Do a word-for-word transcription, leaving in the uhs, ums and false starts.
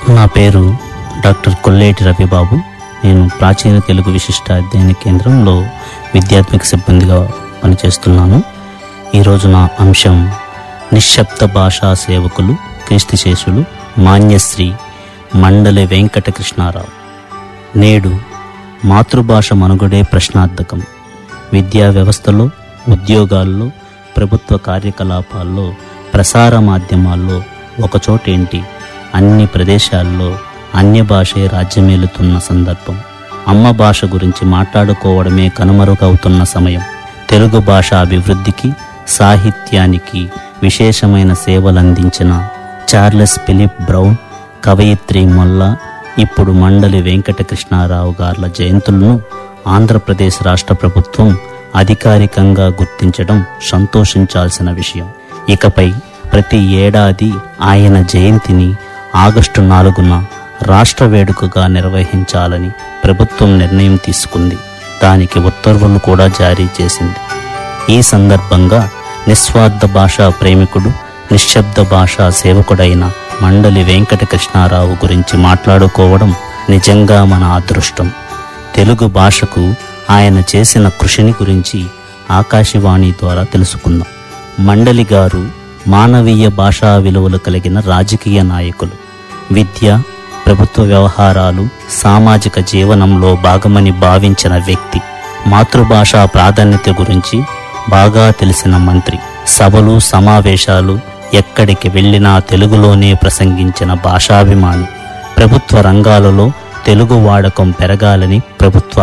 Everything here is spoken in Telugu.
నా పేరు డాక్టర్ కొల్లేటి రవిబాబు. నేను ప్రాచీన తెలుగు విశిష్ట అధ్యయన కేంద్రంలో విద్యాత్మక సిబ్బందిగా పనిచేస్తున్నాను. ఈరోజు నా అంశం నిశ్శబ్ద భాషా సేవకులు క్రీస్తుశేషులు మాన్యశ్రీ మండలి వెంకట కృష్ణారావు. నేడు మాతృభాష మనుగడే ప్రశ్నార్థకం. విద్యా వ్యవస్థలో, ఉద్యోగాల్లో, ప్రభుత్వ కార్యకలాపాల్లో, ప్రసార మాధ్యమాల్లో, ఒకచోటేంటి అన్ని ప్రదేశాల్లో అన్య భాషే రాజ్యమేలుతున్న సందర్భం. అమ్మ భాష గురించి మాట్లాడుకోవడమే కనుమరుగవుతున్న సమయం. తెలుగు భాష అభివృద్ధికి, సాహిత్యానికి విశేషమైన సేవలందించిన చార్లెస్ ఫిలిప్ బ్రౌన్, కవయిత్రి మొల్లా, ఇప్పుడు మండలి వెంకట కృష్ణారావు గార్ల జయంతులను ఆంధ్రప్రదేశ్ రాష్ట్ర ప్రభుత్వం అధికారికంగా గుర్తించడం సంతోషించాల్సిన విషయం. ఇకపై ప్రతి ఏడాది ఆయన జయంతిని ఆగస్టు నాలుగున రాష్ట్ర వేడుకగా నిర్వహించాలని ప్రభుత్వం నిర్ణయం తీసుకుంది. దానికి ఉత్తర్వులు కూడా జారీ చేసింది. ఈ సందర్భంగా నిస్వార్థ భాషా ప్రేమికుడు, నిశ్శబ్ద భాషా సేవకుడైన మండలి వెంకట కృష్ణారావు గురించి మాట్లాడుకోవడం నిజంగా మన అదృష్టం. తెలుగు భాషకు ఆయన చేసిన కృషిని గురించి ఆకాశవాణి ద్వారా తెలుసుకుందాం. మండలి గారు మానవీయ భాషా విలువలు కలిగిన రాజకీయ నాయకులు. విద్య, ప్రభుత్వ వ్యవహారాలు, సామాజిక జీవనంలో భాగమని భావించిన వ్యక్తి. మాతృభాషా ప్రాధాన్యత గురించి బాగా తెలిసిన మంత్రి. సభలు, సమావేశాలు ఎక్కడికి వెళ్ళినా తెలుగులోనే ప్రసంగించిన భాషాభిమాని. ప్రభుత్వ రంగాలలో తెలుగు వాడకం పెరగాలని ప్రభుత్వ